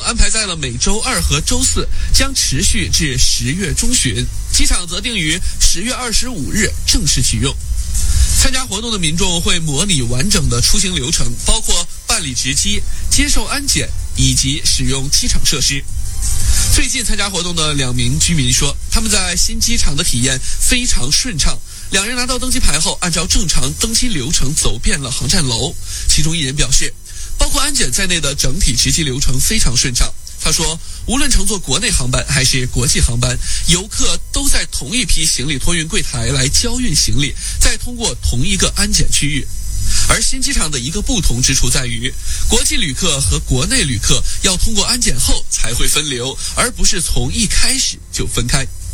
安排在了每周2和周4，将持续至10月中旬。机场则定于10月25日正式启用。参加活动的民众会模拟完整的出行流程，包括办理值机、接受安检以及使用机场设施。最近参加活动的2名居民说，他们在新机场的体验非常顺畅。2人拿到登机牌后，按照正常登机流程走遍了航站楼。其中1人表示，包括安检在内的整体值机流程非常顺畅。他说，无论乘坐国内航班还是国际航班，游客都在同一批行李托运柜台来交运行李，再通过同一个安检区域。而新机场的一个不同之处在于，国际旅客和国内旅客要通过安检后才会分流，而不是从一开始就分开。